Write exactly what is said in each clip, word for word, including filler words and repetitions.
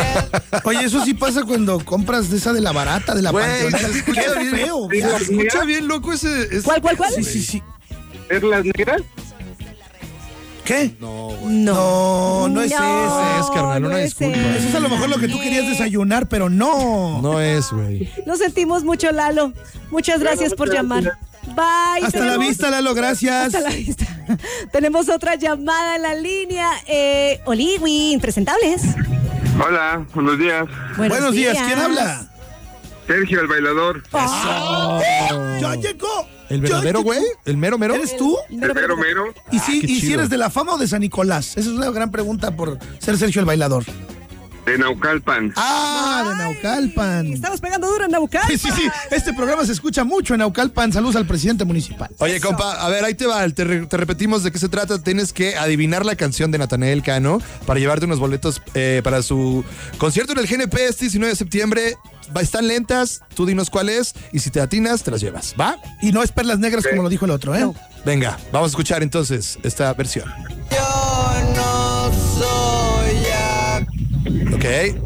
Oye, eso sí pasa cuando compras de esa de la barata, de la Güey, Panteón. se escucha Qué bien, feo, se viejo. escucha bien loco ese... ese- ¿Cuál, cuál, cuál? Sí, sí, sí. ¿Perlas negras? ¿Qué? No, güey. No, no es ese. es, carnal, una disculpa. Eso es a lo mejor lo que tú querías desayunar, pero no. No es, güey. Lo sentimos mucho, Lalo. Muchas gracias por llamar. Bye. Hasta la Tenemos- vista, Lalo, gracias. Hasta la vista. Tenemos otra llamada en la línea. Eh, Oliwi, impresentables. Hola, buenos días. Buenos días, ¿quién habla? Sergio, el bailador. Ah, ¡Ya llegó! ¿El Ya verdadero, llegó. güey? ¿El mero mero? ¿Eres tú? El mero mero. ¿Y si, qué y si chido. eres de la fama o de San Nicolás? Esa es una gran pregunta por ser Sergio el bailador. De Naucalpan. Ah, de Naucalpan. Estamos pegando duro en Naucalpan. Sí, sí, sí. Este programa se escucha mucho en Naucalpan. Saludos al presidente municipal. Oye, compa, a ver, ahí te va, te, re- te repetimos de qué se trata. Tienes que adivinar la canción de Natanael Cano para llevarte unos boletos eh, para su concierto en el G N P este diecinueve de septiembre. Va, están lentas, tú dinos cuál es y si te atinas, te las llevas, ¿va? Y no es perlas negras como lo dijo el otro, ¿eh? No. Venga, vamos a escuchar entonces esta versión. Yo no soy Ok.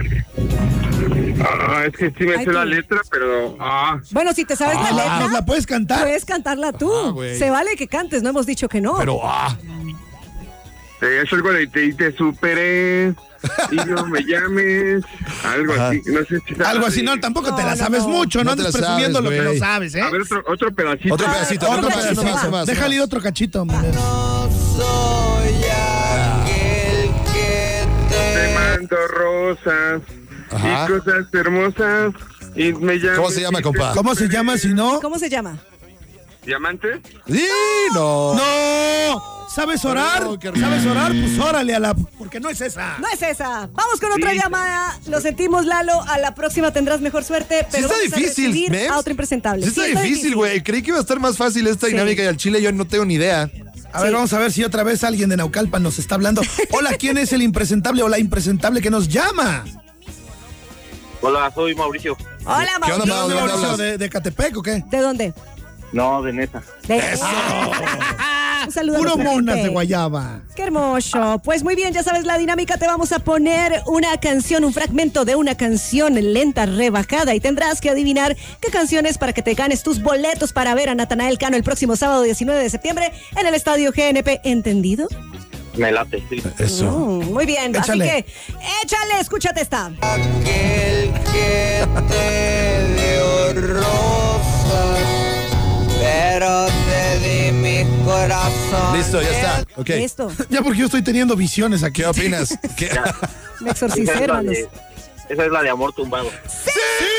Ah, es que sí me Ay, sé la tú. letra, pero... Ah, Bueno, si te sabes la Ah, letra, ¿nos la puedes cantar? puedes cantarla tú. Ah, güey. Se vale que cantes, no hemos dicho que no. Pero, ah, eh, es algo de te, y te superé y no me llames. Algo Ajá. así, no sé si sabes. Algo así, no, tampoco No, te la no, sabes no. mucho, no, No te andes la presumiendo sabes, lo que güey. no sabes, ¿eh? A ver, otro, otro pedacito. otro pedacito, otro otro pedacito pedacito más, más. más. Déjale más. ir otro cachito. mi nena. no soy aquel que Te te mando rosas Ajá. y cosas hermosas y me llamas. ¿Cómo se llama, compa? ¿Cómo se llama si no? ¿Cómo se llama? ¿Diamante? ¡Sí! No. ¡No! ¿Sabes orar? No, carnal. ¿Sabes orar? Pues órale a la... Porque no es esa. No es esa. Vamos con otra Sí. llamada. Lo sentimos, Lalo. A la próxima tendrás mejor suerte. Pero Sí está vamos a difícil, recibir Mems. a otro impresentable. Sí está Sí, difícil, güey. Creí que iba a estar más fácil esta Sí. dinámica y al chile yo no tengo ni idea. A ver, Sí. vamos a ver si otra vez alguien de Naucalpan nos está hablando. Hola, ¿quién es el impresentable o la impresentable que nos llama? Hola, soy Mauricio. Hola, ¿Qué onda, Mauricio. Mau? ¿De dónde Mauricio? hablas? ¿De, de Catepec o qué? ¿De dónde? No, de neta. De Un saludo. a Puro nuestra monas gente. de guayaba. Qué hermoso. Pues muy bien, ya sabes la dinámica. Te vamos a poner una canción, un fragmento de una canción lenta, rebajada. Y tendrás que adivinar qué canción es para que te ganes tus boletos para ver a Natanael Cano el próximo sábado diecinueve de septiembre en el Estadio G N P. ¿Entendido? Me late, sí. Eso. Mm, muy bien. Échale. Así que, échale, escúchate esta. aquel que te dio rosas, pero te di mi corazón. Listo, ya está. Ok. Listo. Ya porque yo estoy teniendo visiones aquí. ¿Qué opinas? ¿Qué? Me exorcicé, hermanos. Esa es la de amor tumbado. ¡Sí!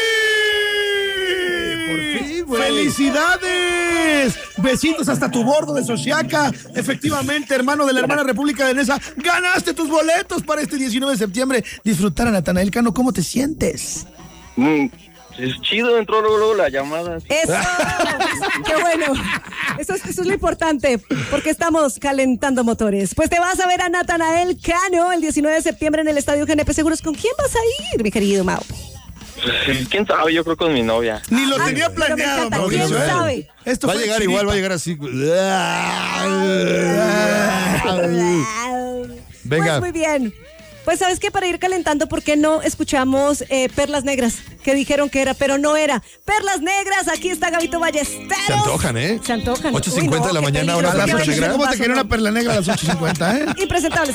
¡Por fin, güey! ¡Felicidades! Besitos hasta tu bordo de Xochiaca. Efectivamente, hermano de la hermana República de Nesa, ganaste tus boletos para este diecinueve de septiembre. Disfrutar a Natanael Cano. ¿Cómo te sientes? Mm, es chido, entró luego, luego la llamada. Eso, qué bueno. Eso es, eso es lo importante, porque estamos calentando motores. Pues te vas a ver a Natanael Cano el diecinueve de septiembre en el Estadio G N P Seguros. ¿Con quién vas a ir, mi querido Mau? ¿Quién sabe? Yo creo con mi novia. Ni lo Ah, tenía pero me planeado, encanta. Mauricio. ¿Quién ¿eh? sabe? Esto Va a fue llegar chiripa. igual, va a llegar así. Venga. Pues muy bien. Pues sabes que para ir calentando, ¿por qué no escuchamos eh, Perlas Negras? Que dijeron que era, pero no era. Perlas Negras, aquí está Gabito Ballesteros. Se antojan, ¿eh? Se antojan. ocho cincuenta de la Uy, no, qué mañana, ahora peligro. A las Perlas ocho, Negras. ¿cómo te quería una perla negra a las ocho cincuenta, eh? Impresentables.